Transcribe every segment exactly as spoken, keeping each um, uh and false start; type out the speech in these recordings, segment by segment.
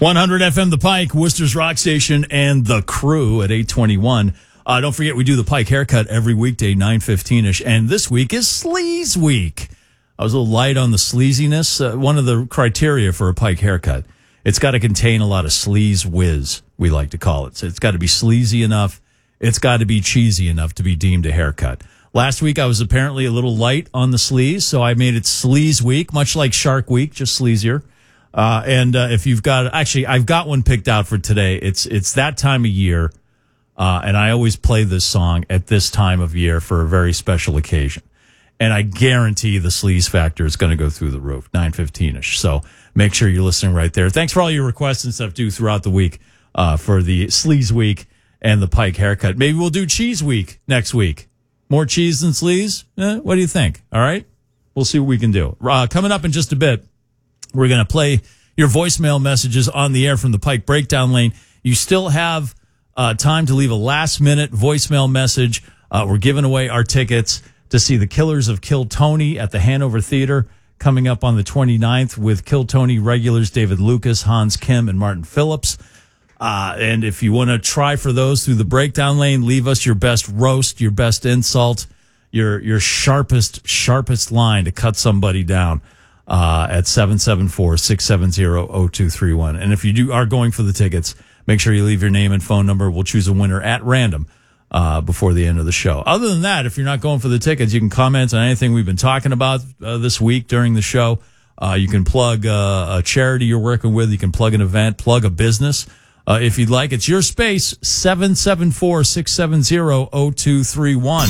one hundred F M The Pike, Worcester's Rock Station, and The Crew at eight twenty-one. Uh, don't forget, we do the Pike Haircut every weekday, nine fifteen-ish, and this week is Sleaze Week. I was a little light on the sleaziness. Uh, one of the criteria for a Pike haircut, it's got to contain a lot of sleaze whiz, we like to call it. So it's got to be sleazy enough. It's got to be cheesy enough to be deemed a haircut. Last week, I was apparently a little light on the sleaze, so I made it Sleaze Week, much like Shark Week, just sleazier. Uh, and uh, if you've got, actually, I've got one picked out for today. It's it's that time of year, uh, and I always play this song at this time of year for a very special occasion. And I guarantee the sleaze factor is going to go through the roof, nine fifteen-ish. So make sure you're listening right there. Thanks for all your requests and stuff due throughout the week uh, for the Sleaze Week and the Pike haircut. Maybe we'll do Cheese Week next week. More cheese than sleaze? Eh, what do you think? All right? We'll see what we can do. Uh, coming up in just a bit, we're going to play your voicemail messages on the air from the Pike Breakdown Lane. You still have uh, time to leave a last-minute voicemail message. Uh, we're giving away our tickets to see the Killers of Kill Tony at the Hanover Theater coming up on the twenty-ninth with Kill Tony regulars David Lucas, Hans Kim, and Martin Phillips. Uh, and if you want to try for those through the Breakdown Lane, leave us your best roast, your best insult, your your sharpest, sharpest line to cut somebody down. Uh, at seven seven four, six seven zero, zero two three one. And if you do are going for the tickets, make sure you leave your name and phone number. We'll choose a winner at random uh, before the end of the show. Other than that, if you're not going for the tickets, you can comment on anything we've been talking about uh, this week during the show. Uh, you can plug uh, a charity you're working with. You can plug an event, plug a business. Uh, if you'd like, it's your space, seven seven four, six seven zero, zero two three one.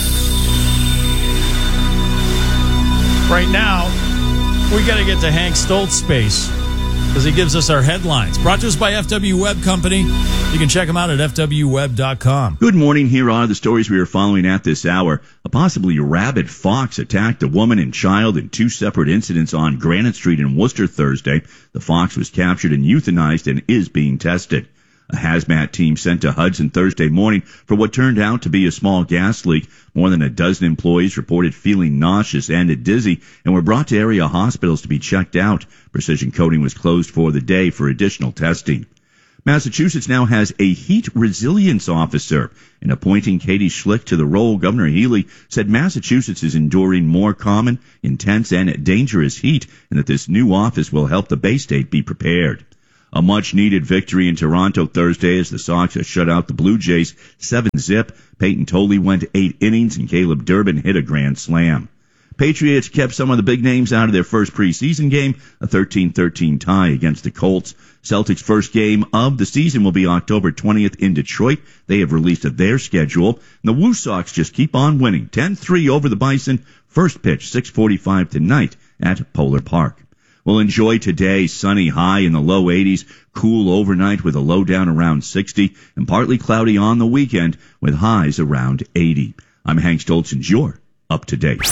Right now, we got to get to Hank Stoltz's space because he gives us our headlines. Brought to us by F W Web Company. You can check them out at f w web dot com. Good morning. Here are the stories we are following at this hour. A possibly rabid fox attacked a woman and child in two separate incidents on Granite Street in Worcester Thursday. The fox was captured and euthanized and is being tested. A hazmat team sent to Hudson Thursday morning for what turned out to be a small gas leak. More than a dozen employees reported feeling nauseous and dizzy and were brought to area hospitals to be checked out. Precision Coating was closed for the day for additional testing. Massachusetts now has a heat resilience officer. In appointing Katie Schlick to the role, Governor Healy said Massachusetts is enduring more common, intense, and dangerous heat, and that this new office will help the Bay State be prepared. A much-needed victory in Toronto Thursday as the Sox shut out the Blue Jays seven zip. Peyton Tolley went eight innings and Caleb Durbin hit a grand slam. Patriots kept some of the big names out of their first preseason game, a thirteen thirteen tie against the Colts. Celtics' first game of the season will be October twentieth in Detroit. They have released their schedule. And the Woo Sox just keep on winning, ten three over the Bison. First pitch, six forty-five tonight at Polar Park. We'll enjoy today, sunny high in the low eighties, cool overnight with a low down around sixty, and partly cloudy on the weekend with highs around eighty. I'm Hank Stoltz, and you're up to date.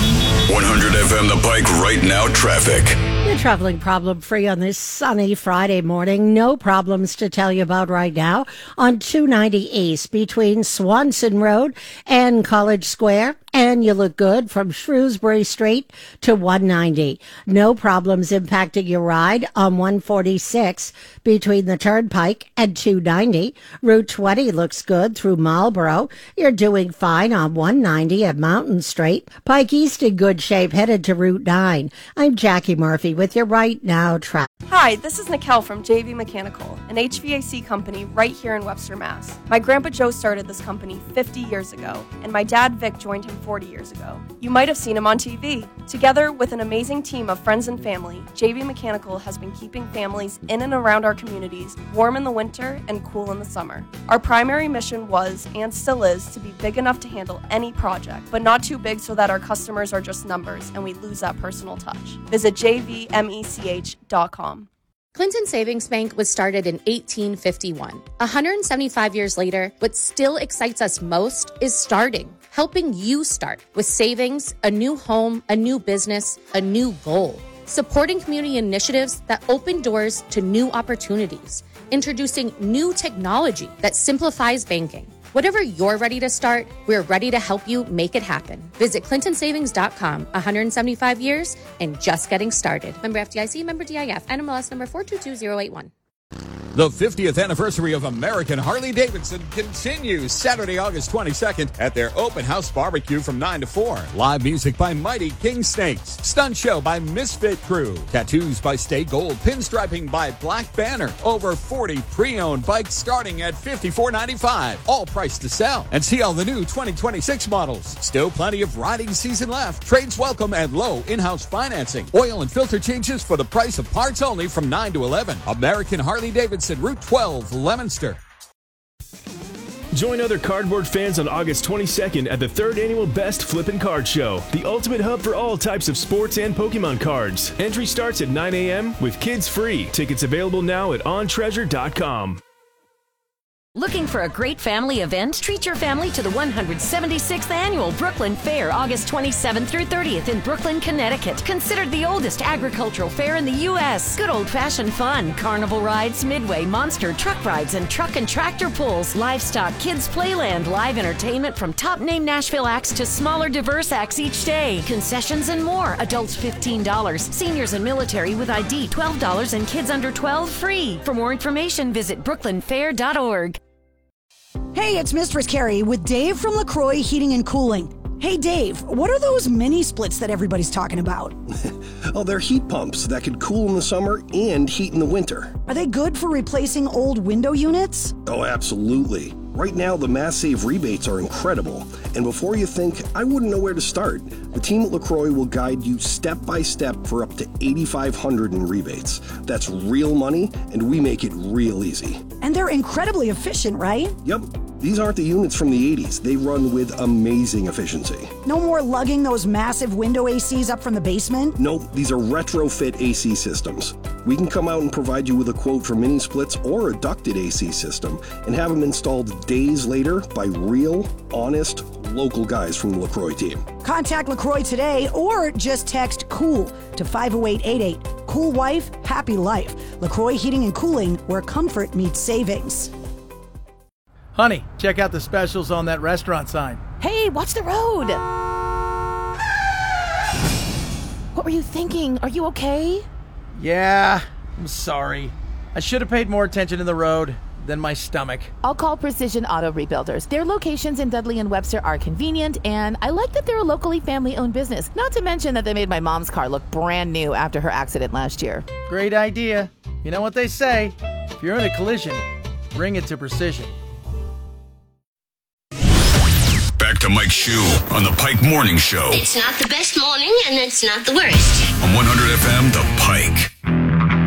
one hundred F M The Pike right now traffic. You're traveling problem-free on this sunny Friday morning. No problems to tell you about right now on two ninety East between Swanson Road and College Square. And you look good from Shrewsbury Street to one ninety. No problems impacting your ride on one forty-six between the Turnpike and two ninety. Route twenty looks good through Marlboro. You're doing fine on one ninety at Mountain Street. Pike East in good shape headed to Route nine. I'm Jackie Murphy with your Right Now traffic. Hi, this is Nikel from J V Mechanical, an H V A C company right here in Webster, Mass. My grandpa Joe started this company fifty years ago, and my dad Vic joined him forty years ago. You might have seen him on T V. Together with an amazing team of friends and family, J V Mechanical has been keeping families in and around our communities warm in the winter and cool in the summer. Our primary mission was, and still is, to be big enough to handle any project, but not too big so that our customers are just numbers and we lose that personal touch. Visit j v mech dot com. Clinton Savings Bank was started in eighteen fifty-one. one hundred seventy-five years later, what still excites us most is starting, helping you start with savings, a new home, a new business, a new goal. Supporting community initiatives that open doors to new opportunities, introducing new technology that simplifies banking. Whatever you're ready to start, we're ready to help you make it happen. Visit clinton savings dot com. one hundred seventy-five years and just getting started. Member F D I C, member D I F, N M L S number four two two zero eight one. The fiftieth anniversary of American Harley-Davidson continues Saturday, August twenty-second at their open house barbecue from nine to four. Live music by Mighty King Snakes. Stunt show by Misfit Crew. Tattoos by Stay Gold. Pinstriping by Black Banner. Over forty pre-owned bikes starting at fifty-four ninety-five. All priced to sell. And see all the new twenty twenty-six models. Still plenty of riding season left. Trades welcome and low in-house financing. Oil and filter changes for the price of parts only from nine to eleven. American Harley-Davidson, Route twelve, Leominster. Join other cardboard fans on August twenty-second at the third annual Best Flippin' Card Show, the ultimate hub for all types of sports and Pokemon cards. Entry starts at nine a.m. with kids free. Tickets available now at on treasure dot com. Looking for a great family event? Treat your family to the one hundred seventy-sixth Annual Brooklyn Fair, August twenty-seventh through thirtieth in Brooklyn, Connecticut. Considered the oldest agricultural fair in the U S Good old-fashioned fun, carnival rides, midway, monster, truck rides, and truck and tractor pulls, livestock, kids playland, live entertainment from top-name Nashville acts to smaller, diverse acts each day. Concessions and more. Adults fifteen dollars. Seniors and military with I D twelve dollars and kids under twelve free. For more information, visit brooklyn fair dot org. Hey, it's Mistress Carrie with Dave from LaCroix Heating and Cooling. Hey, Dave, what are those mini splits that everybody's talking about? Oh, they're heat pumps that could cool in the summer and heat in the winter. Are they good for replacing old window units? Oh, absolutely. Right now, the Mass Save rebates are incredible. And before you think, I wouldn't know where to start, the team at LaCroix will guide you step by step for up to eight thousand five hundred dollars in rebates. That's real money, and we make it real easy. And they're incredibly efficient, right? Yep. These aren't the units from the eighties. They run with amazing efficiency. No more lugging those massive window A Cs up from the basement? Nope, these are retrofit A C systems. We can come out and provide you with a quote for mini splits or a ducted A C system and have them installed days later by real, honest, local guys from the LaCroix team. Contact LaCroix today or just text COOL to five oh eight eight eight. Cool wife, happy life. LaCroix Heating and Cooling, where comfort meets savings. Honey, check out the specials on that restaurant sign. Hey, watch the road. What were you thinking? Are you okay? Yeah, I'm sorry. I should have paid more attention to the road than my stomach. I'll call Precision Auto Rebuilders. Their locations in Dudley and Webster are convenient, and I like that they're a locally family-owned business. Not to mention that they made my mom's car look brand new after her accident last year. Great idea. You know what they say, if you're in a collision, bring it to Precision. Back to Mike Shue on the Pike Morning Show. It's not the best morning, and it's not the worst. On one hundred F M, The Pike.